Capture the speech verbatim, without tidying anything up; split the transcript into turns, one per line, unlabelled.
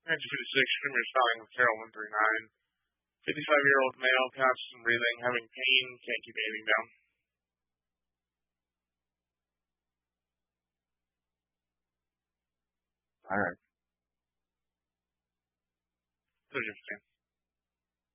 nineteen fifty-six, Premier spelling with Carol one three nine. fifty-five-year-old male, constant breathing, having pain, can't keep anything down.
All right.
Pleasure, Stan.